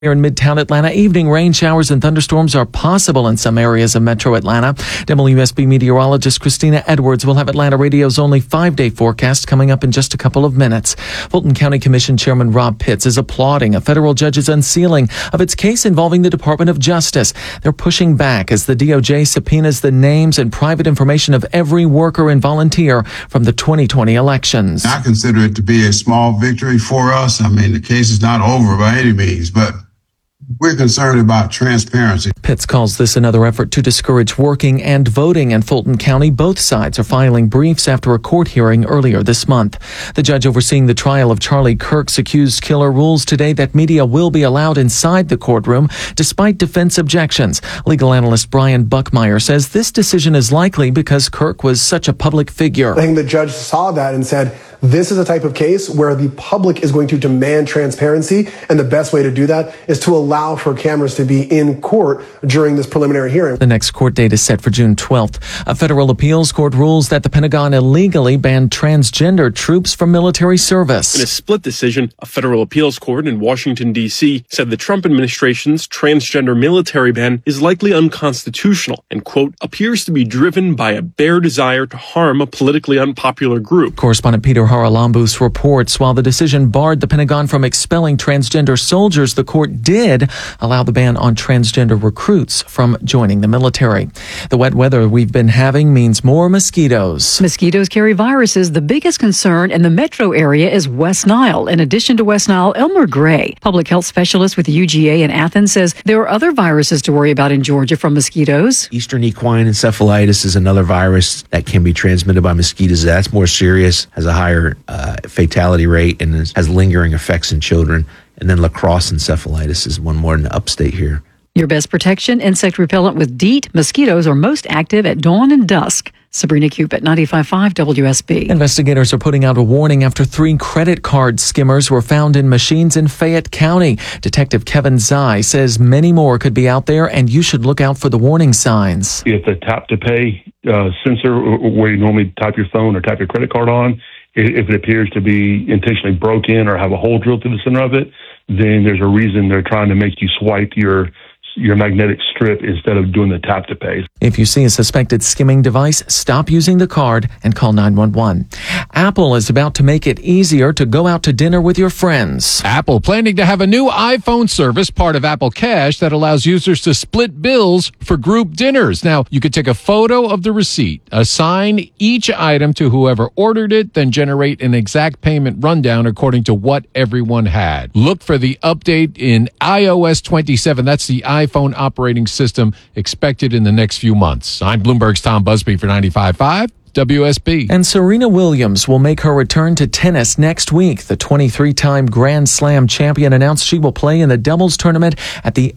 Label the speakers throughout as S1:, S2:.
S1: Here in Midtown Atlanta, evening rain showers and thunderstorms are possible in some areas of metro Atlanta. WSB meteorologist Christina Edwards will have Atlanta Radio's only 5-day forecast coming up in just a couple of minutes. Fulton County Commission Chairman Rob Pitts is applauding a federal judge's unsealing of its case involving the Department of Justice. They're pushing back as the DOJ subpoenas the names and private information of every worker and volunteer from the 2020 elections.
S2: I consider it to be a small victory for us. I mean, the case is not over by any means, but we're concerned about transparency.
S1: Pitts calls this another effort to discourage working and voting in Fulton County. Both sides are filing briefs after a court hearing earlier this month. The judge overseeing the trial of Charlie Kirk's accused killer rules today that media will be allowed inside the courtroom despite defense objections. Legal analyst Brian Buckmeyer says this decision is likely because Kirk was such a public figure.
S3: I think the judge saw that and said, this is a type of case where the public is going to demand transparency, and the best way to do that is to allow for cameras to be in court during this preliminary hearing.
S1: The next court date is set for June 12th. A federal appeals court rules that the Pentagon illegally banned transgender troops from military service.
S4: In a split decision, a federal appeals court in Washington, D.C. said the Trump administration's transgender military ban is likely unconstitutional and, quote, appears to be driven by a bare desire to harm a politically unpopular group.
S1: Correspondent Peter Haralambous reports while the decision barred the Pentagon from expelling transgender soldiers, the court did allow the ban on transgender recruits from joining the military. The wet weather we've been having means more mosquitoes.
S5: Mosquitoes carry viruses. The biggest concern in the metro area is West Nile. In addition to West Nile, Elmer Gray, public health specialist with UGA in Athens, says there are other viruses to worry about in Georgia from mosquitoes.
S6: Eastern equine encephalitis is another virus that can be transmitted by mosquitoes. That's more serious, has a higher fatality rate, and has lingering effects in children. And then lacrosse encephalitis is one more in the upstate here.
S5: Your best protection, insect repellent with DEET. Mosquitoes are most active at dawn and dusk. Sabrina Cupid, 95.5 WSB.
S1: Investigators are putting out a warning after 3 credit card skimmers were found in machines in Fayette County. Detective Kevin Zai says many more could be out there, and you should look out for the warning signs.
S7: If the tap-to-pay sensor where you normally type your phone or type your credit card on, if it appears to be intentionally broken or have a hole drilled through the center of it, then there's a reason they're trying to make you swipe your magnetic strip instead of doing the tap to pay.
S1: If you see a suspected skimming device, stop using the card and call 911. Apple is about to make it easier to go out to dinner with your friends.
S8: Apple planning to have a new iPhone service, part of Apple Cash, that allows users to split bills for group dinners. Now, you could take a photo of the receipt, assign each item to whoever ordered it, then generate an exact payment rundown according to what everyone had. Look for the update in iOS 27. That's the iPhone operating system expected in the next few months. I'm Bloomberg's Tom Busby for 95.5 WSB.
S1: And Serena Williams will make her return to tennis next week. The 23-time Grand Slam champion announced she will play in the doubles tournament at the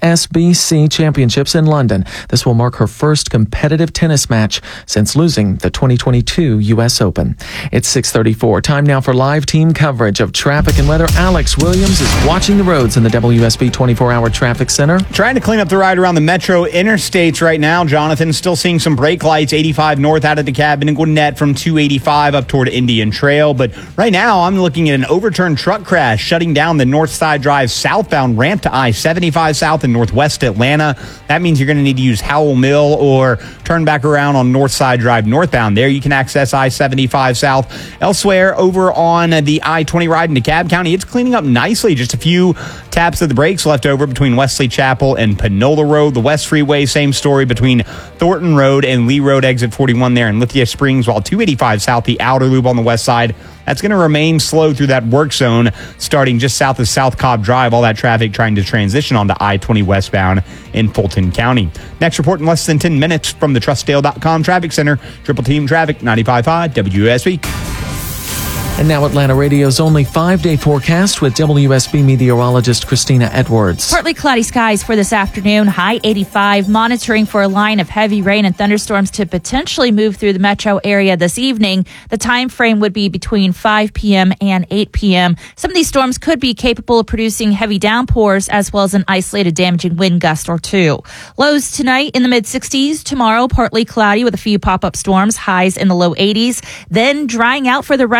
S1: HSBC Championships in London. This will mark her first competitive tennis match since losing the 2022 U.S. Open. It's 6:34. Time now for live team coverage of traffic and weather. Alex Williams is watching the roads in the WSB 24-hour traffic center.
S9: Trying to clean up the ride around the metro interstates right now, Jonathan. Still seeing some brake lights, 85 north out of the Cabin and Gwinnett from 285 up toward Indian Trail. But right now, I'm looking at an overturned truck crash shutting down the North Side Drive southbound ramp to I-75 south in northwest Atlanta. That means you're going to need to use Howell Mill or turn back around on North Side Drive northbound. There you can access I-75 south. Elsewhere, over on the I-20 ride into DeKalb County, it's cleaning up nicely. Just a few taps of the brakes left over between Wesley Chapel and Panola Road. The West Freeway, same story between Thornton Road and Lee Road, exit 41 there in Lithia Springs, while 285 south, the outer loop on the west side, that's going to remain slow through that work zone starting just south of South Cobb Drive. All that traffic trying to transition onto I-20 westbound in Fulton County. Next report in less than 10 minutes from the TrustDale.com Traffic Center. Triple Team Traffic, 95.5 WSB.
S1: And now Atlanta Radio's only 5-day forecast with WSB meteorologist Christina Edwards.
S10: Partly cloudy skies for this afternoon, high 85, monitoring for a line of heavy rain and thunderstorms to potentially move through the metro area this evening. The time frame would be between 5 p.m. and 8 p.m. Some of these storms could be capable of producing heavy downpours as well as an isolated damaging wind gust or two. Lows tonight in the mid-60s. Tomorrow, partly cloudy with a few pop-up storms, highs in the low 80s. Then drying out for the rest of this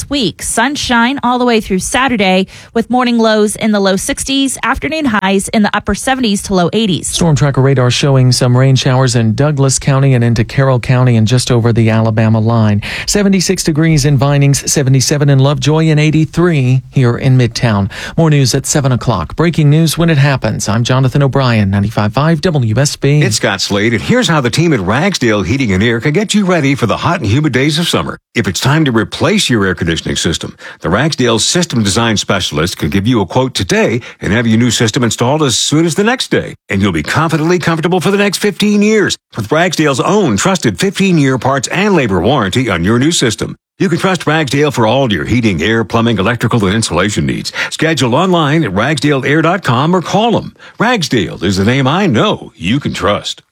S10: week. Sunshine all the way through Saturday with morning lows in the low 60s, afternoon highs in the upper 70s to low 80s.
S1: Storm Tracker radar showing some rain showers in Douglas County and into Carroll County and just over the Alabama line. 76 degrees in Vinings, 77 in Lovejoy, and 83 here in Midtown. More news at 7 o'clock. Breaking news when it happens. I'm Jonathan O'Brien, 95.5 WSB.
S11: It's Scott Slade, and here's how the team at Ragsdale Heating and Air can get you ready for the hot and humid days of summer. If it's time to replace your air conditioning system, the Ragsdale System Design Specialist can give you a quote today and have your new system installed as soon as the next day. And you'll be confidently comfortable for the next 15 years with Ragsdale's own trusted 15-year parts and labor warranty on your new system. You can trust Ragsdale for all your heating, air, plumbing, electrical, and insulation needs. Schedule online at ragsdaleair.com or call them. Ragsdale is the name I know you can trust.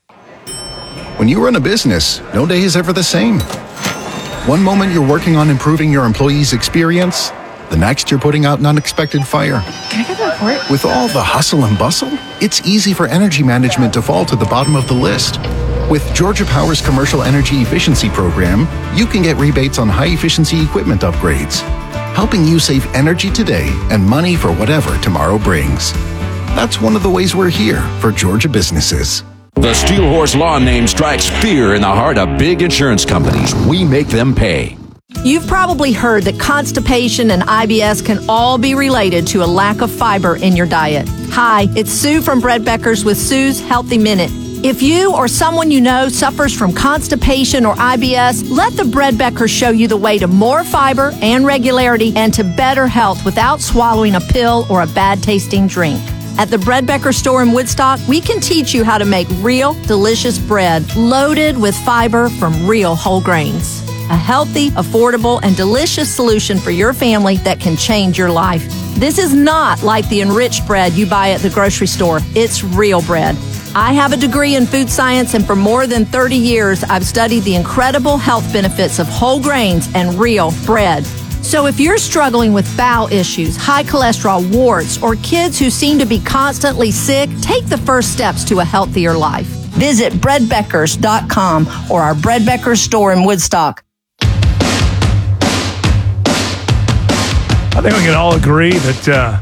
S12: When you run a business, no day is ever the same. One moment you're working on improving your employees' experience, the next you're putting out an unexpected fire.
S13: Can I get that report?
S12: With all the hustle and bustle, it's easy for energy management to fall to the bottom of the list. With Georgia Power's Commercial Energy Efficiency Program, you can get rebates on high-efficiency equipment upgrades, helping you save energy today and money for whatever tomorrow brings. That's one of the ways we're here for Georgia businesses.
S14: The Steel Horse Lawn name strikes fear in the heart of big insurance companies. We make them pay.
S15: You've probably heard that constipation and IBS can all be related to a lack of fiber in your diet. Hi, it's Sue from Bread Beckers with Sue's Healthy Minute. If you or someone you know suffers from constipation or IBS, let the Bread Beckers show you the way to more fiber and regularity and to better health without swallowing a pill or a bad-tasting drink. At the Bread Becker store in Woodstock, we can teach you how to make real, delicious bread loaded with fiber from real whole grains. A healthy, affordable, and delicious solution for your family that can change your life. This is not like the enriched bread you buy at the grocery store. It's real bread. I have a degree in food science, and for more than 30 years, I've studied the incredible health benefits of whole grains and real bread. So if you're struggling with bowel issues, high cholesterol, warts, or kids who seem to be constantly sick, take the first steps to a healthier life. Visit breadbeckers.com or our Bread Beckers store in Woodstock.
S16: I think we can all agree that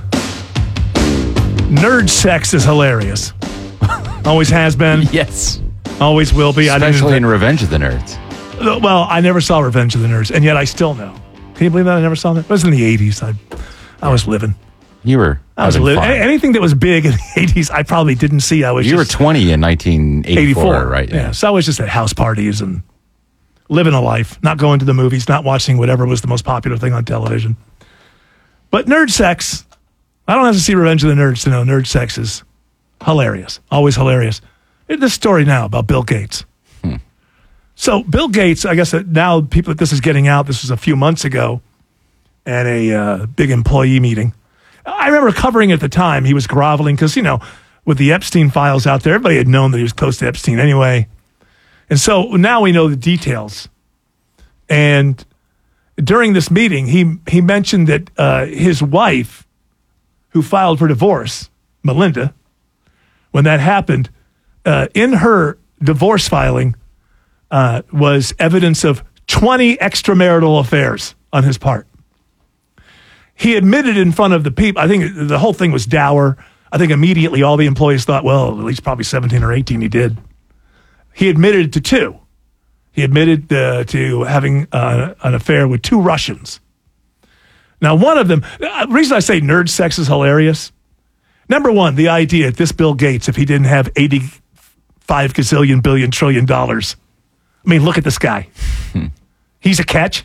S16: nerd sex is hilarious. Always has been.
S17: Yes.
S16: Always will be.
S17: Especially in Revenge of the Nerds.
S16: Well, I never saw Revenge of the Nerds, and yet I still know. Can you believe that I never saw that? It was in the 80s. I was living.
S17: You were.
S16: I was living. Anything that was big in the 80s, I probably didn't see.
S17: You were 20 in 1984, right?
S16: Yeah. So I was just at house parties and living a life, not going to the movies, not watching whatever was the most popular thing on television. But nerd sex, I don't have to see Revenge of the Nerds to know nerd sex is hilarious. Always hilarious. This story now about Bill Gates. So Bill Gates, I guess that now this is getting out. This was a few months ago at a big employee meeting. I remember covering at the time. He was groveling because, with the Epstein files out there, everybody had known that he was close to Epstein anyway. And so now we know the details. And during this meeting, he mentioned that his wife, who filed for divorce, Melinda, when that happened, in her divorce filing was evidence of 20 extramarital affairs on his part. He admitted in front of the people, I think the whole thing was dour. I think immediately all the employees thought, well, at least probably 17 or 18 he did. He admitted to 2. He admitted to having an affair with 2 Russians. Now, one of them, the reason I say nerd sex is hilarious, number one, the idea that this Bill Gates, if he didn't have 85 gazillion billion trillion dollars, I mean, look at this guy. He's a catch.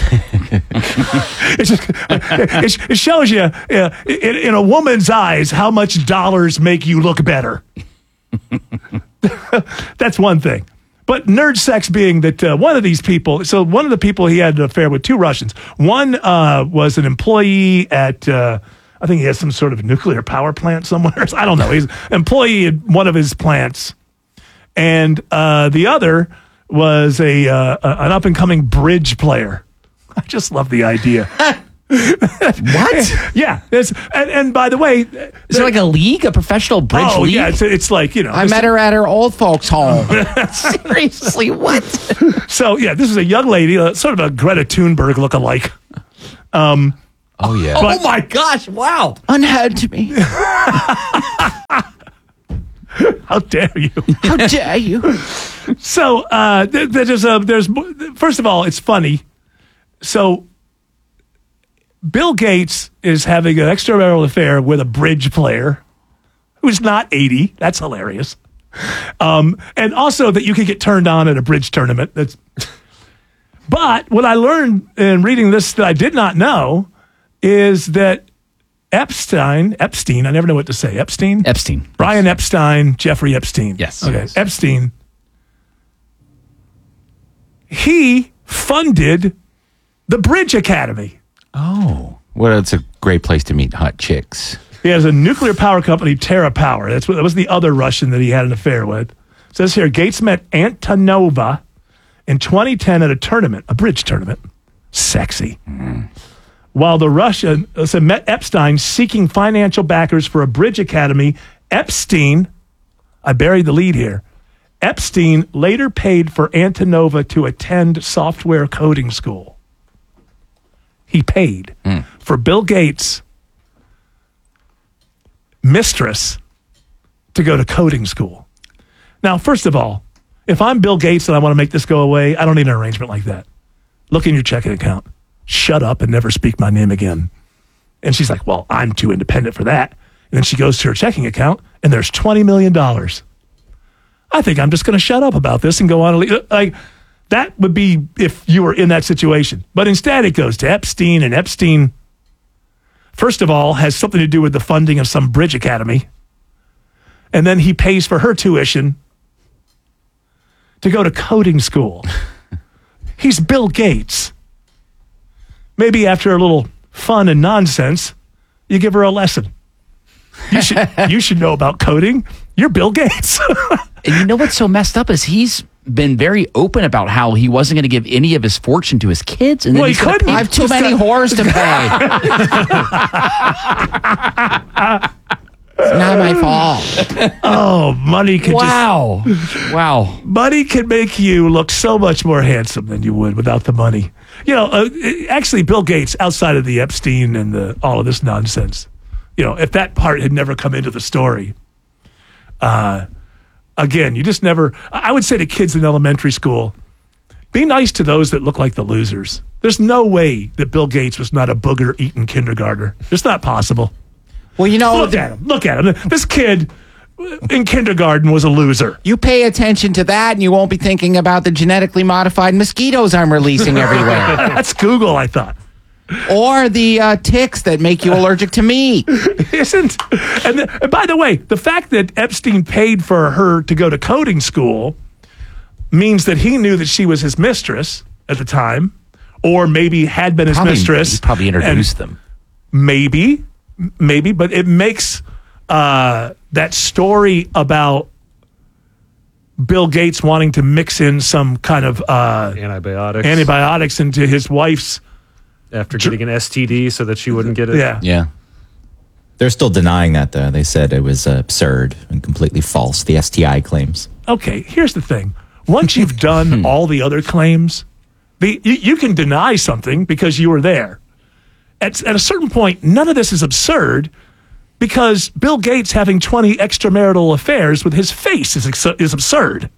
S16: It shows you in a woman's eyes how much dollars make you look better. That's one thing. But nerd sex being that one of these people, so one of the people he had an affair with 2 Russians. One was an employee at, I think he has some sort of nuclear power plant somewhere. I don't know. He's an employee at one of his plants. And the other was an up-and-coming bridge player. I just love the idea.
S17: What?
S16: Yeah. And by the way...
S17: Is there like a league, a professional bridge league?
S16: Yeah, it's like,
S17: I met her at her old folks' home. Seriously, what?
S16: So, yeah, this is a young lady, sort of a Greta Thunberg look-alike.
S8: Oh, yeah.
S17: Oh, my gosh. Wow. Unheard to me.
S16: How dare you?
S17: How dare you?
S16: So there's first of all, it's funny. So Bill Gates is having an extramarital affair with a bridge player who's not 80. That's hilarious. And also that you can get turned on at a bridge tournament. But what I learned in reading this that I did not know is that Epstein, I never know what to say. Epstein? Brian Epstein, Jeffrey Epstein.
S17: Yes.
S16: Okay.
S17: Yes.
S16: Epstein. He funded the Bridge Academy.
S17: Oh. Well, it's a great place to meet hot chicks.
S16: He has a nuclear power company, Terra Power. That was the other Russian that he had an affair with. It says here, Gates met Antonova in 2010 at a tournament, a bridge tournament. Sexy. While the Russian met Epstein seeking financial backers for a bridge academy, Epstein, I buried the lead here, Epstein later paid for Antonova to attend software coding school. He paid for Bill Gates' mistress to go to coding school. Now, first of all, if I'm Bill Gates and I want to make this go away, I don't need an arrangement like that. Look in your checking account. Shut up and never speak my name again. And she's like, well, I'm too independent for that. And then she goes to her checking account and there's $20 million. I think I'm just going to shut up about this and go on. Like, that would be if you were in that situation. But instead it goes to Epstein, and Epstein, first of all, has something to do with the funding of some bridge academy. And then he pays for her tuition to go to coding school. He's Bill Gates. Maybe after a little fun and nonsense, you give her a lesson. You should know about coding. You're Bill Gates.
S17: And you know what's so messed up is he's been very open about how he wasn't going to give any of his fortune to his kids. And then
S16: well, he couldn't.
S17: I have too many whores to pay. It's not my fault.
S16: Oh, money can
S17: wow.
S16: Money can make you look so much more handsome than you would without the money. You know, actually, Bill Gates, outside of the Epstein and all of this nonsense, you know, if that part had never come into the story, again, you just never, I would say to kids in elementary school, be nice to those that look like the losers. There's no way that Bill Gates was not a booger-eating kindergartner. It's not possible.
S17: Well, you know,
S16: look at him. This kid in kindergarten was a loser.
S17: You pay attention to that and you won't be thinking about the genetically modified mosquitoes I'm releasing everywhere.
S16: That's Google, I thought.
S17: Or the ticks that make you allergic to meat.
S16: Isn't? And by the way, the fact that Epstein paid for her to go to coding school means that he knew that she was his mistress at the time, or maybe had been his mistress.
S17: He probably introduced them.
S16: Maybe, but it makes that story about Bill Gates wanting to mix in some kind of antibiotics into his wife's
S13: after getting an STD so that she wouldn't get it.
S16: Yeah.
S18: They're still denying that, though. They said it was absurd and completely false, the STI claims.
S16: Okay, here's the thing. Once you've done all the other claims, you can deny something because you were there. At a certain point, none of this is absurd because Bill Gates having 20 extramarital affairs with his face is absurd.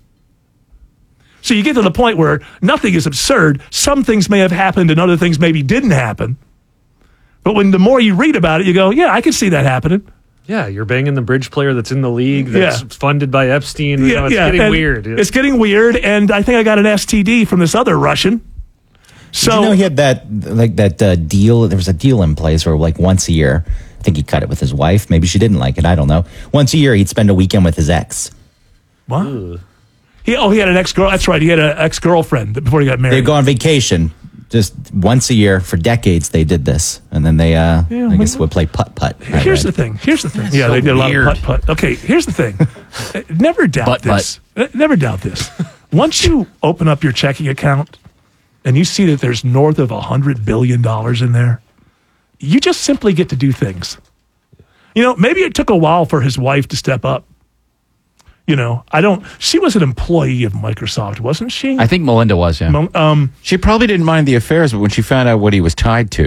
S16: So you get to the point where nothing is absurd. Some things may have happened and other things maybe didn't happen. But when the more you read about it, you go, yeah, I can see that happening.
S13: Yeah, you're banging the bridge player that's in the league that's funded by Epstein. You know, it's getting weird.
S16: It's getting weird, and I think I got an STD from this other Russian. So,
S18: did you know he had that deal? There was a deal in place where once a year, I think he cut it with his wife. Maybe she didn't like it. I don't know. Once a year, he'd spend a weekend with his ex.
S16: What? He had an ex-girl. That's right. He had an ex-girlfriend before he got married.
S18: They'd go on vacation just once a year for decades. They did this, and then they, I guess, would play putt-putt.
S16: Here's the thing. Yeah, they did a lot of putt-putt. Okay, here's the thing. Never doubt this. Never doubt this. Once you open up your checking account and you see that there's north of $100 billion in there, you just simply get to do things. You know, maybe it took a while for his wife to step up. You know, she was an employee of Microsoft, wasn't she?
S17: I think Melinda was, yeah. She probably didn't mind the affairs, but when she found out what he was tied to,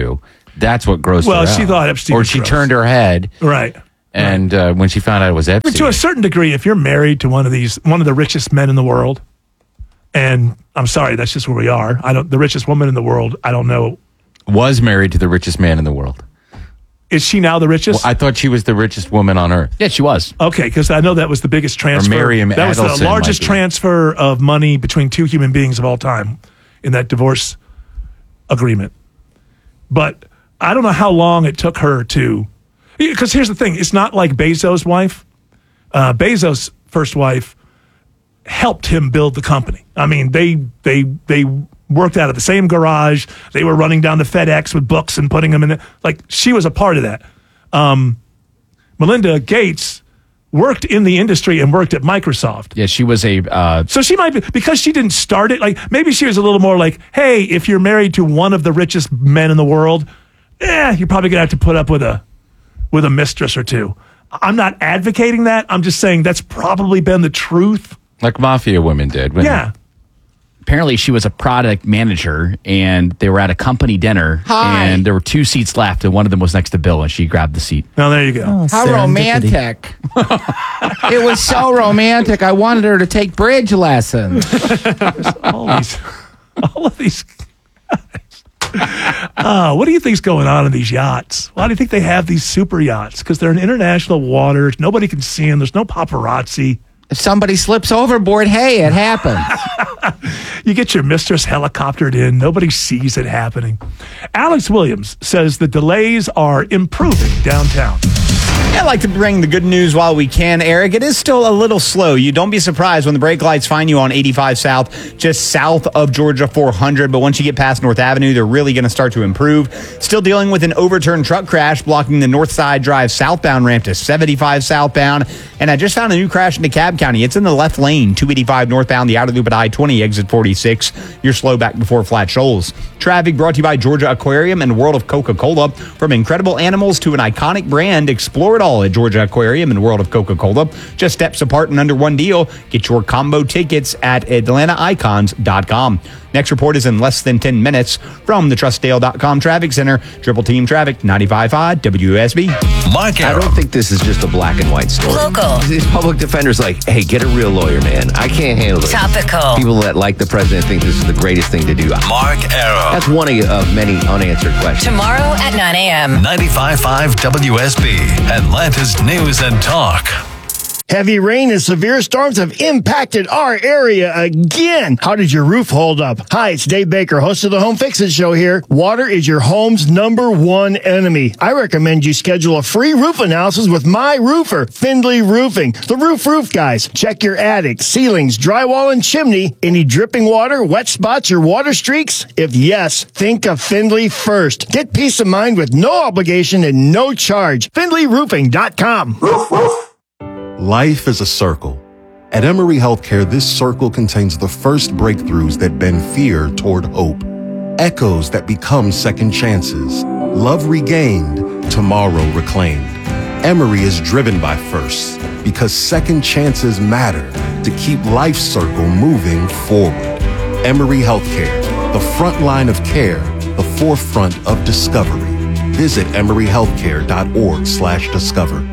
S17: That's what grossed her
S16: Well,
S17: out.
S16: she thought Epstein
S17: Or
S16: was
S17: she
S16: gross.
S17: turned her head.
S16: Right.
S17: And when she found out it was
S16: But
S17: Epstein.
S16: to a certain degree, if you're married to one of the richest men in the world, and I'm sorry, that's just where we are. The richest woman in the world, I don't know.
S17: Was married to the richest man in the world.
S16: Is she now the richest?
S17: Well, I thought she was the richest woman on earth.
S5: Yeah, she was.
S16: Okay, because I know that was the biggest transfer.
S17: Miriam
S16: that was
S17: Adelson
S16: the largest
S17: might be.
S16: transfer of money between two human beings of all time in that divorce agreement. But I don't know how long it took her to. Because here's the thing: it's not like Bezos' wife. Bezos' first wife helped him build the company. I mean, they worked out of the same garage. They were running down to FedEx with books and putting them in. Like, she was a part of that. Melinda Gates worked in the industry and worked at Microsoft.
S17: Yeah, she was
S16: So she might be, because she didn't start it, like, maybe she was a little more like, hey, if you're married to one of the richest men in the world, you're probably going to have to put up with a mistress or two. I'm not advocating that. I'm just saying that's probably been the truth.
S17: like mafia women did.
S16: Yeah.
S5: Apparently, she was a product manager, and they were at a company dinner, and there were 2 seats left, and one of them was next to Bill, and she grabbed the seat.
S16: Oh, there you go.
S17: How romantic. It was so romantic. I wanted her to take bridge lessons.
S16: all of these guys. What do you think's going on in these yachts? Why do you think they have these super yachts? Because they're in international waters. Nobody can see them. There's no paparazzi.
S17: If somebody slips overboard, hey, it happens.
S16: You get your mistress helicoptered in. Nobody sees it happening. Alex Williams says the delays are improving downtown.
S9: I'd like to bring the good news while we can, Eric. It is still a little slow. You don't be surprised when the brake lights find you on 85 South, just south of Georgia 400. But once you get past North Avenue, they're really going to start to improve. Still dealing with an overturned truck crash blocking the North Side Drive southbound ramp to 75 southbound. And I just found a new crash in DeKalb County. It's in the left lane, 285 northbound, the outer loop at I-20, exit 46. You're slow back before Flat Shoals. Traffic brought to you by Georgia Aquarium and World of Coca-Cola. From incredible animals to an iconic brand, explore it all at Georgia Aquarium and World of Coca-Cola. Just steps apart and under one deal. Get your combo tickets at AtlantaIcons.com. Next report is in less than 10 minutes from the TrustDale.com Traffic Center. Triple Team Traffic, 95.5 WSB.
S19: Mark Arum. I don't think this is just a black and white story.
S20: Local.
S19: These public defenders like, hey, get a real lawyer, man. I can't handle it.
S20: Topical.
S19: People that like the president think this is the greatest thing to do.
S20: Mark Arum.
S19: That's one of many unanswered questions.
S20: Tomorrow at 9 a.m.
S21: 95.5 WSB, Atlanta's News and Talk.
S22: Heavy rain and severe storms have impacted our area again. How did your roof hold up? Hi, it's Dave Baker, host of the Home Fix It Show here. Water is your home's #1 enemy. I recommend you schedule a free roof analysis with my roofer, Findlay Roofing. The roof guys. Check your attic, ceilings, drywall, and chimney. Any dripping water, wet spots, or water streaks? If yes, think of Findlay first. Get peace of mind with no obligation and no charge. FindlayRoofing.com.
S23: Life is a circle. At Emory Healthcare, this circle contains the first breakthroughs that bend fear toward hope, echoes that become second chances, love regained, tomorrow reclaimed. Emory is driven by firsts because second chances matter to keep life's circle moving forward. Emory Healthcare, the front line of care, the forefront of discovery. Visit emoryhealthcare.org/discover.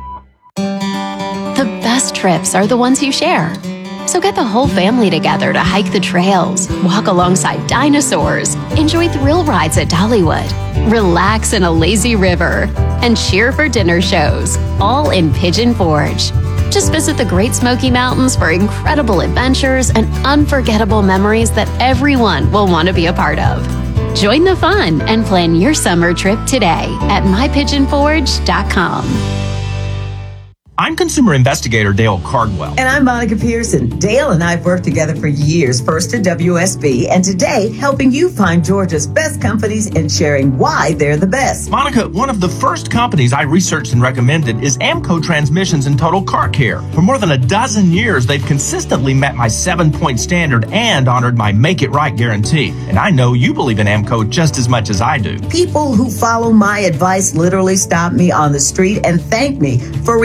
S24: The best trips are the ones you share. So get the whole family together to hike the trails, walk alongside dinosaurs, enjoy thrill rides at Dollywood, relax in a lazy river, and cheer for dinner shows, all in Pigeon Forge. Just visit the Great Smoky Mountains for incredible adventures and unforgettable memories that everyone will want to be a part of. Join the fun and plan your summer trip today at mypigeonforge.com.
S25: I'm consumer investigator Dale Cardwell.
S26: And I'm Monica Pearson. Dale and I have worked together for years, first at WSB, and today helping you find Georgia's best companies and sharing why they're the best.
S25: Monica, one of the first companies I researched and recommended is Amco Transmissions and Total Car Care. For more than a dozen years, they've consistently met my 7-point standard and honored my Make It Right guarantee. And I know you believe in Amco just as much as I do.
S26: People who follow my advice literally stop me on the street and thank me for referring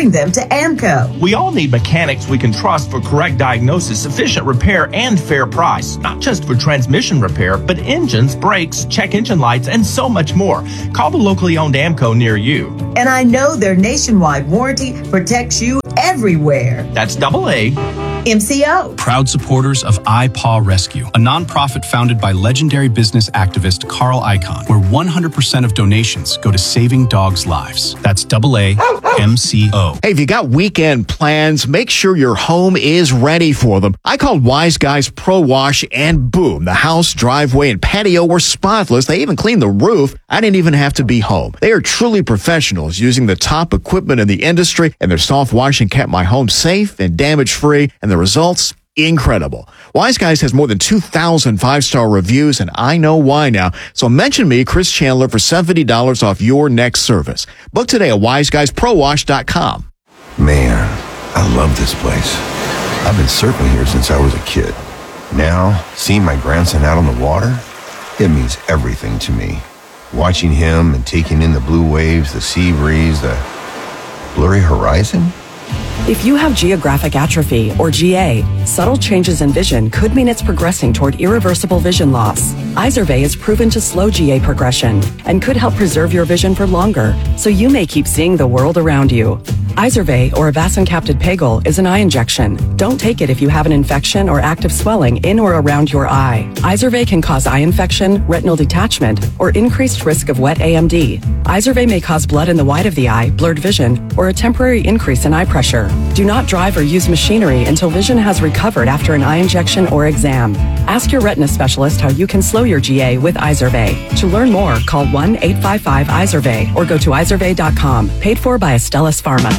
S26: referring them to AMCO.
S25: We all need mechanics we can trust for correct diagnosis, efficient repair, and fair price. Not just for transmission repair, but engines, brakes, check engine lights, and so much more. Call the locally owned AMCO near you.
S26: And I know their nationwide warranty protects you everywhere.
S25: That's AA.
S26: MCO.
S2: Proud supporters of iPaw Rescue, a nonprofit founded by legendary business activist Carl Icahn, where 100% of donations go to saving dogs' lives. That's AA MCO.
S3: Hey, if you got weekend plans, make sure your home is ready for them. I called Wise Guys Pro Wash and boom, the house, driveway, and patio were spotless. They even cleaned the roof. I didn't even have to be home. They are truly professionals using the top equipment in the industry, and their soft washing kept my home safe and damage-free, and the results, incredible. Wise Guys has more than 2,000 five-star reviews, and I know why now. So mention me, Chris Chandler, for $70 off your next service. Book today at wiseguysprowash.com.
S4: Man, I love this place. I've been surfing here since I was a kid. Now, seeing my grandson out on the water, it means everything to me. Watching him and taking in the blue waves, the sea breeze, the blurry horizon.
S6: If you have geographic atrophy, or GA, subtle changes in vision could mean it's progressing toward irreversible vision loss. Izervay is proven to slow GA progression and could help preserve your vision for longer, so you may keep seeing the world around you. Izervay, or avacincaptad pegol, is an eye injection. Don't take it if you have an infection or active swelling in or around your eye. Izervay can cause eye infection, retinal detachment, or increased risk of wet AMD. Izervay may cause blood in the white of the eye, blurred vision, or a temporary increase in eye pressure. Do not drive or use machinery until vision has recovered after an eye injection or exam. Ask your retina specialist how you can slow your GA with Izervay. To learn more, call 1-855-IZERVAY or go to izervay.com. Paid for by Astellas Pharma.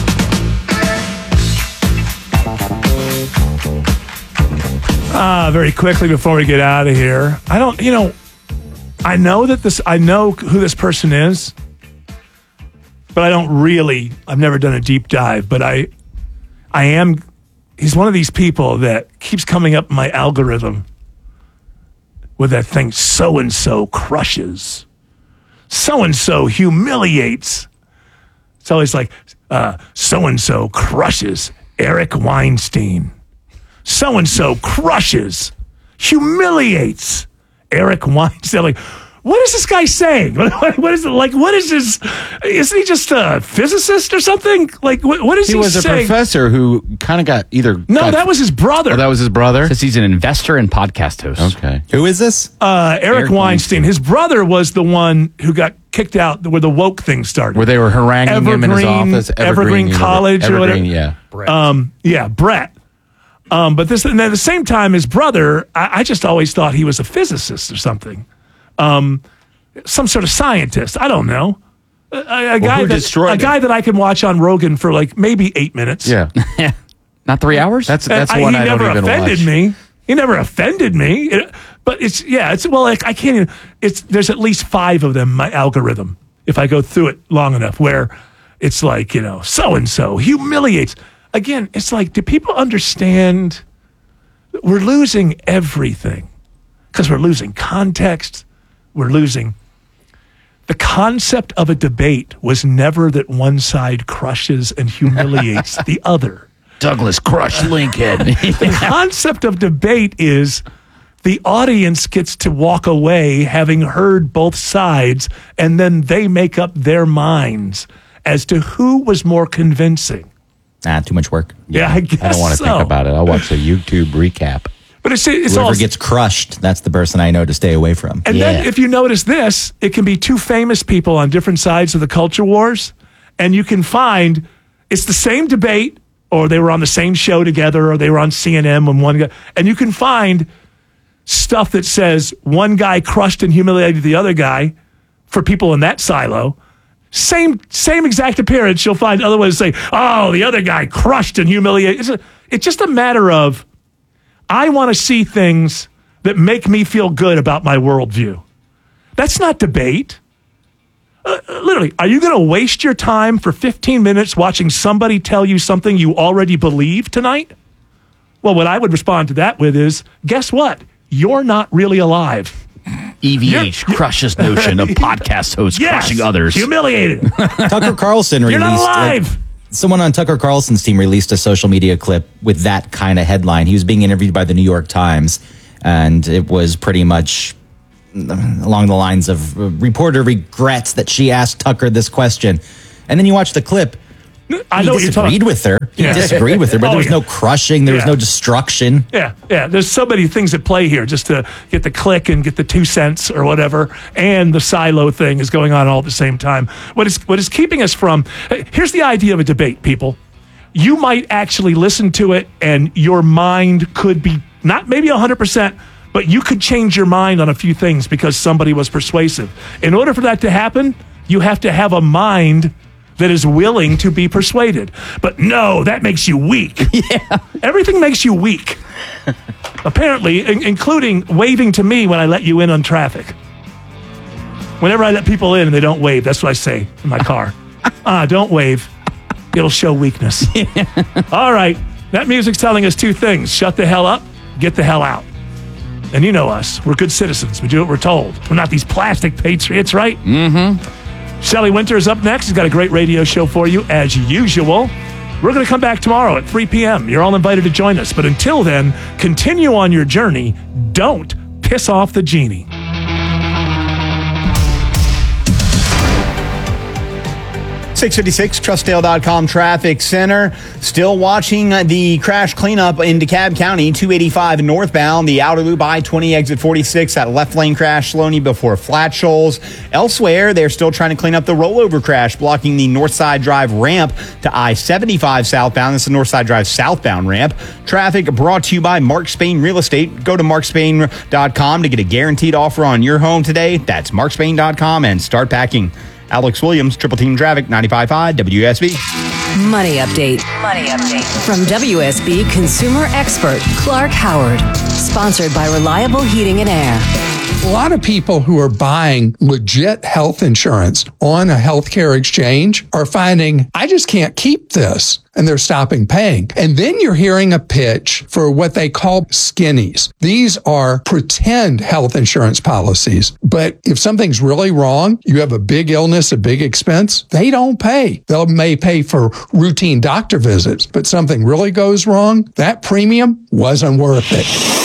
S16: Very quickly before we get out of here, I know who this person is, but I've never done a deep dive, but he's one of these people that keeps coming up in my algorithm with that thing, so-and-so crushes, so-and-so humiliates. It's always like, so-and-so crushes Eric Weinstein. So-and-so crushes, humiliates Eric Weinstein. Like, what is this guy saying? What is it like? What is this? Isn't he just a physicist or something? Like, what is he saying?
S7: He was a professor who kind of got
S16: that was his brother.
S7: Oh, that was his brother?
S17: Says he's an investor and podcast host.
S7: Okay.
S18: Who is this?
S16: Eric Weinstein. His brother was the one who got kicked out where the woke thing started.
S7: Where they were haranguing him in his office.
S16: Evergreen College or whatever.
S7: Yeah.
S16: Brett. But at the same time, his brother, I just always thought he was a physicist or something. Some sort of scientist. I don't know. A guy that I can watch on Rogan for like maybe 8 minutes.
S7: Yeah.
S17: Not 3 hours?
S7: That's one I don't even watch.
S16: He never offended me. But I can't even, there's at least 5 of them in my algorithm if I go through it long enough where it's like, so-and-so humiliates. Again, it's like, do people understand we're losing everything? Because we're losing context. We're losing. The concept of a debate was never that one side crushes and humiliates the other.
S17: Douglas crushed Lincoln.
S16: The concept of debate is the audience gets to walk away having heard both sides, and then they make up their minds as to who was more convincing.
S18: Too much work.
S16: Yeah, I guess
S7: I don't want to think about it. I'll watch the YouTube recap.
S16: But it's
S18: whoever gets crushed, that's the person I know to stay away from.
S16: And then if you notice this, it can be 2 famous people on different sides of the culture wars, and you can find it's the same debate, or they were on the same show together, or they were on CNN when one guy, and you can find stuff that says one guy crushed and humiliated the other guy for people in that silo. Same exact appearance. You'll find other ones say, "Oh, the other guy crushed and humiliated." It's just a matter of, I want to see things that make me feel good about my worldview. That's not debate. Literally, are you going to waste your time for 15 minutes watching somebody tell you something you already believe tonight? Well, what I would respond to that with is, guess what? You're not really alive.
S17: EVH crushes notion of podcast hosts crushing others.
S16: Humiliated.
S18: Tucker Carlson
S16: You're not alive.
S18: Someone on Tucker Carlson's team released a social media clip with that kind of headline. He was being interviewed by the New York Times, and it was pretty much along the lines of reporter regrets that she asked Tucker this question. And then you watch the clip.
S16: I know what you're talking.
S18: He disagreed with her, but there was no crushing. There was no destruction.
S16: Yeah. There's so many things at play here just to get the click and get the 2 cents or whatever. And the silo thing is going on all at the same time. What is keeping us from... Here's the idea of a debate, people. You might actually listen to it and your mind could be not maybe 100%, but you could change your mind on a few things because somebody was persuasive. In order for that to happen, you have to have a mind that is willing to be persuaded. But no, that makes you weak. Yeah. Everything makes you weak. Apparently, including waving to me when I let you in on traffic. Whenever I let people in and they don't wave, that's what I say in my car. Don't wave. It'll show weakness. All right. That music's telling us 2 things. Shut the hell up, get the hell out. And you know us. We're good citizens. We do what we're told. We're not these plastic patriots, right? Mm-hmm. Shelley Winter is up next. He's got a great radio show for you, as usual. We're going to come back tomorrow at 3 p.m. You're all invited to join us. But until then, continue on your journey. Don't piss off the genie.
S9: 656, Trustdale.com traffic center. Still watching the crash cleanup in DeKalb County, 285 northbound, the outer loop I-20 exit 46, that left lane crash slowing before Flat Shoals. Elsewhere, they're still trying to clean up the rollover crash, blocking the Northside Drive ramp to I-75 southbound. This is the Northside Drive southbound ramp. Traffic brought to you by Mark Spain Real Estate. Go to markspain.com to get a guaranteed offer on your home today. That's markspain.com and start packing. Alex Williams, Triple Team Traffic, 95.5 WSB.
S1: Money update. From WSB consumer expert Clark Howard. Sponsored by Reliable Heating and Air.
S10: A lot of people who are buying legit health insurance on a healthcare exchange are finding, I just can't keep this. And they're stopping paying. And then you're hearing a pitch for what they call skinnies. These are pretend health insurance policies. But if something's really wrong, you have a big illness, a big expense, they don't pay. They may pay for routine doctor visits, but something really goes wrong, that premium wasn't worth it.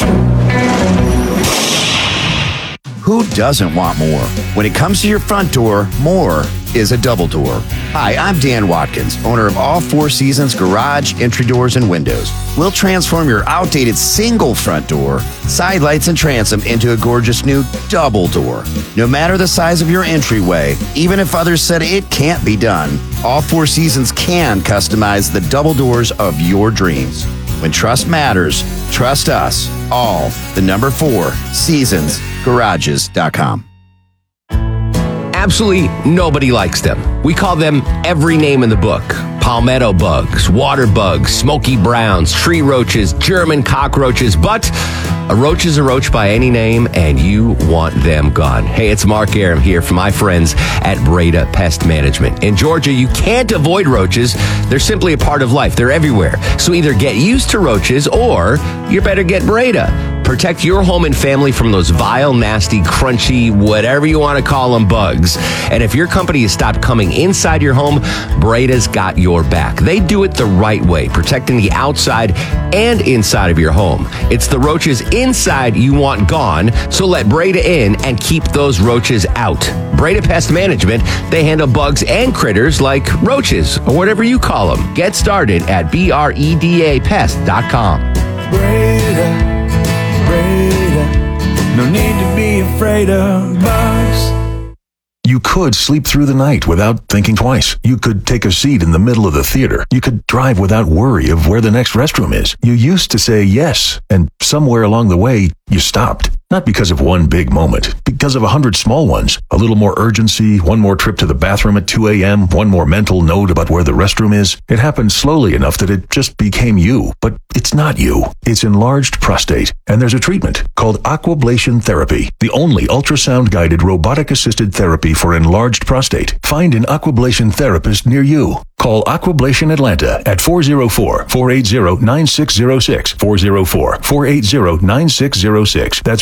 S11: Who doesn't want more? When it comes to your front door, more is a double door. Hi, I'm Dan Watkins, owner of All Four Seasons Garage, Entry Doors, and Windows. We'll transform your outdated single front door, side lights, and transom into a gorgeous new double door. No matter the size of your entryway, even if others said it can't be done, All Four Seasons can customize the double doors of your dreams. When trust matters, trust us. All, the number 4, seasonsgarages.com.
S19: Absolutely nobody likes them. We call them every name in the book. Palmetto bugs, water bugs, smoky browns, tree roaches, German cockroaches, but a roach is a roach by any name, and you want them gone. Hey, it's Mark Aram here from my friends at Breda Pest Management. In Georgia, you can't avoid roaches. They're simply a part of life. They're everywhere. So either get used to roaches or you better get Breda. Protect your home and family from those vile, nasty, crunchy, whatever you want to call them, bugs. And if your company has stopped coming inside your home, Breda's got your back. They do it the right way, protecting the outside and inside of your home. It's the roaches inside you want gone, so let Breda in and keep those roaches out. Breda Pest Management, they handle bugs and critters like roaches or whatever you call them. Get started at BREDAPest.com.
S12: Breda. No need to be afraid of bugs.
S4: You could sleep through the night without thinking twice. You could take a seat in the middle of the theater. You could drive without worry of where the next restroom is. You used to say yes, and somewhere along the way, you stopped. Not because of one big moment, because of 100 small ones. A little more urgency, one more trip to the bathroom at 2 a.m., one more mental note about where the restroom is. It happened slowly enough that it just became you. But it's not you. It's enlarged prostate. And there's a treatment called Aquablation Therapy, the only ultrasound-guided robotic-assisted therapy for enlarged prostate. Find an Aquablation therapist near you.
S5: Call Aquablation Atlanta at 404-480-9606. 404-480-9606. That's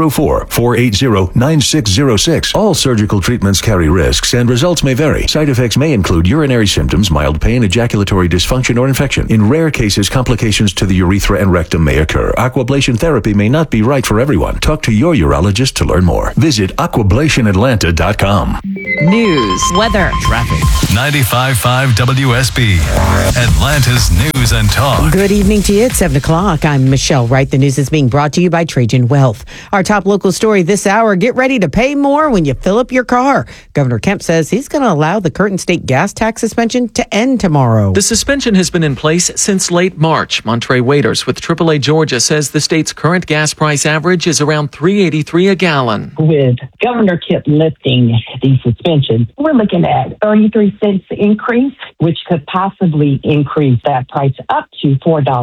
S5: 404-480-9606. All surgical treatments carry risks and results may vary. Side effects may include urinary symptoms, mild pain, ejaculatory dysfunction, or infection. In rare cases, complications to the urethra and rectum may occur. Aquablation therapy may not be right for everyone. Talk to your urologist to learn more. Visit aquablationatlanta.com.
S8: News, weather,
S21: traffic. 95.5 WSB, Atlanta's News and Talk.
S8: Good evening to you. It's 7 o'clock. I'm Michelle Wright. The news is being brought to you by Trajan Wealth. Our top local story this hour, get ready to pay more when you fill up your car. Governor Kemp says he's going to allow the current state gas tax suspension to end tomorrow.
S13: The suspension has been in place since late March. Montre Waiters with AAA Georgia says the state's current gas price average is around $3.83 a gallon.
S14: With Governor Kemp lifting the suspension, we're looking at 33 cents increase, which could possibly increase that price up to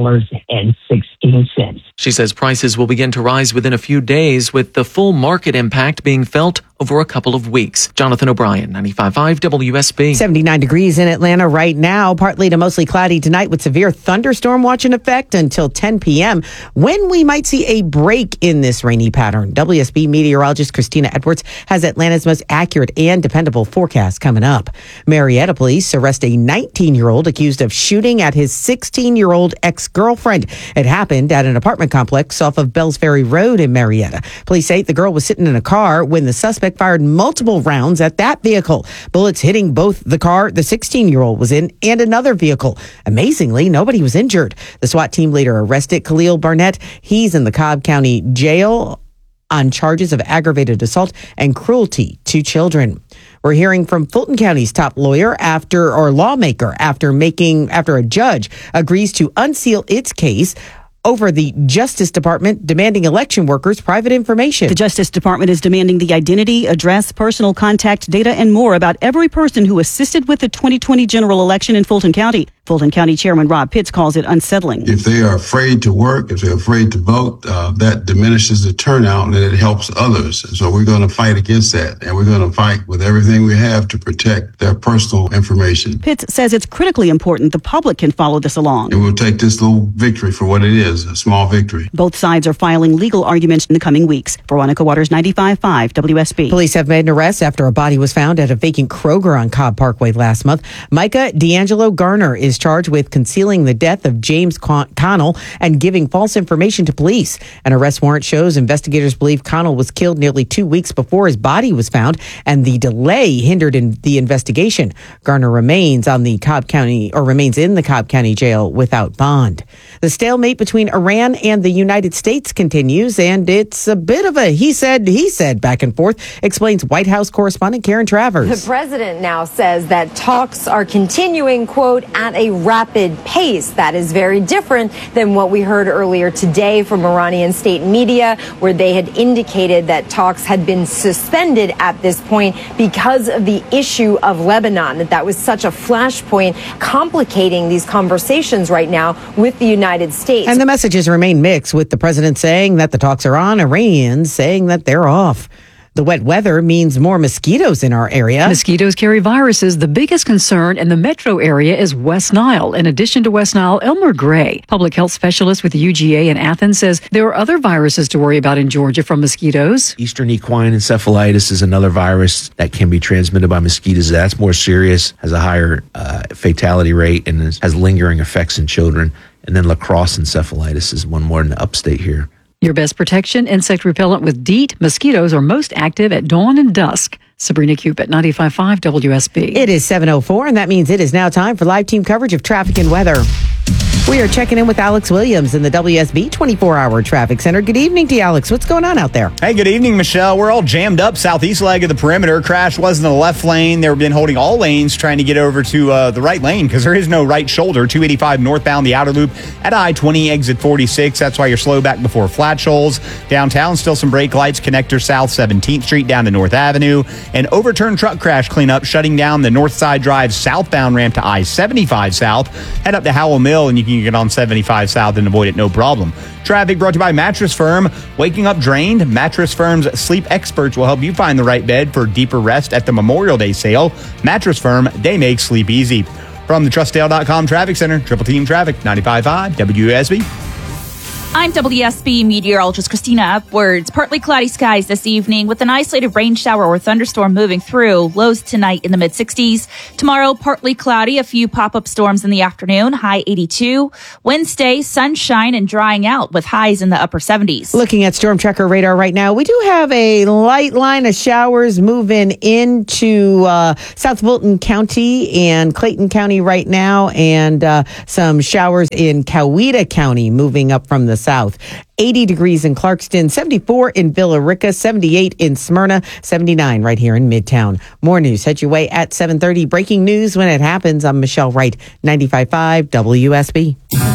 S14: $4.16.
S13: She says prices will begin to rise within a few days, with the full market impact being felt over a couple of weeks. Jonathan O'Brien, 95.5 WSB.
S8: 79 degrees in Atlanta right now, partly to mostly cloudy tonight with severe thunderstorm watch in effect until 10 p.m. when we might see a break in this rainy pattern. WSB meteorologist Christina Edwards has Atlanta's most accurate and dependable forecast coming up. Marietta police arrest a 19-year-old accused of shooting at his 16-year-old ex-girlfriend. It happened at an apartment complex off of Bells Ferry Road in Marietta. Police say the girl was sitting in a car when the suspect fired multiple rounds at that vehicle. Bullets hitting both the car the 16-year-old was in and another vehicle. Amazingly, nobody was injured. The SWAT team later arrested Khalil Barnett. He's in the Cobb County Jail on charges of aggravated assault and cruelty to children. We're hearing from Fulton County's top lawmaker after a judge agrees to unseal its case over the Justice Department demanding election workers' private information.
S15: The Justice Department is demanding the identity, address, personal contact data, and more about every person who assisted with the 2020 general election in Fulton County. Fulton County Chairman Rob Pitts calls it unsettling.
S20: If they are afraid to work, if they're afraid to vote, that diminishes the turnout and it helps others. So we're going to fight against that, and we're going to fight with everything we have to protect their personal information.
S15: Pitts says it's critically important the public can follow this along.
S20: And we'll take this little victory for what it is, a small victory.
S15: Both sides are filing legal arguments in the coming weeks. Veronica Waters, 95.5 WSB.
S8: Police have made an arrest after a body was found at a vacant Kroger on Cobb Parkway last month. Micah D'Angelo Garner is charged with concealing the death of James Connell and giving false information to police. An arrest warrant shows investigators believe Connell was killed nearly 2 weeks before his body was found, and the delay hindered the investigation. Garner remains in the Cobb County jail without bond. The stalemate between Iran and the United States continues, and it's a bit of a he said back and forth, explains White House correspondent Karen Travers.
S27: The president now says that talks are continuing, quote, at a rapid pace. That is very different than what we heard earlier today from Iranian state media, where they had indicated that talks had been suspended at this point because of the issue of Lebanon. That was such a flashpoint complicating these conversations right now with the United States.
S8: And the messages remain mixed, with the president saying that the talks are on, Iranians saying that they're off. The wet weather means more mosquitoes in our area.
S28: Mosquitoes carry viruses. The biggest concern in the metro area is West Nile. In addition to West Nile, Elmer Gray, public health specialist with the UGA in Athens, says there are other viruses to worry about in Georgia from mosquitoes.
S29: Eastern equine encephalitis is another virus that can be transmitted by mosquitoes. That's more serious, has a higher fatality rate, and has lingering effects in children. And then lacrosse encephalitis is one more in the upstate here.
S28: Your best protection, insect repellent with DEET. Mosquitoes are most active at dawn and dusk. Sabrina Cupid, 95.5 WSB.
S8: It is 7:04, and that means it is now time for live team coverage of traffic and weather. We are checking in with Alex Williams in the WSB 24-hour traffic center. Good evening to you, Alex. What's going on out there?
S9: Hey, good evening, Michelle. We're all jammed up southeast leg of the perimeter. Crash was in the left lane. They've been holding all lanes trying to get over to the right lane because there is no right shoulder. 285 northbound, the outer loop at I-20, exit 46. That's why you're slow back before Flat Shoals. Downtown, still some brake lights. Connector south 17th Street down to North Avenue. An overturned truck crash cleanup shutting down the North Side Drive southbound ramp to I-75 south. Head up to Howell Mill and you can get on 75 south and avoid it no problem. Traffic brought to you by Mattress Firm. Waking up drained? Mattress Firm's sleep experts will help you find the right bed for deeper rest at the Memorial Day sale. Mattress Firm, they make sleep easy. From the TrustDale.com Traffic Center, Triple Team Traffic, 95.5 WSB.
S2: I'm WSB meteorologist Christina Upwards. Partly cloudy skies this evening with an isolated rain shower or thunderstorm moving through. Lows tonight in the mid-60s. Tomorrow, partly cloudy, a few pop-up storms in the afternoon, high 82. Wednesday, sunshine and drying out with highs in the upper 70s.
S8: Looking at Storm Tracker radar right now, we do have a light line of showers moving into South Fulton County and Clayton County right now, and some showers in Coweta County moving up from the south. 80 degrees in Clarkston, 74 in Villa Rica, 78 in Smyrna, 79 right here in Midtown. More news head your way at 7:30. Breaking news when it happens. I'm Michelle Wright, 95.5 WSB.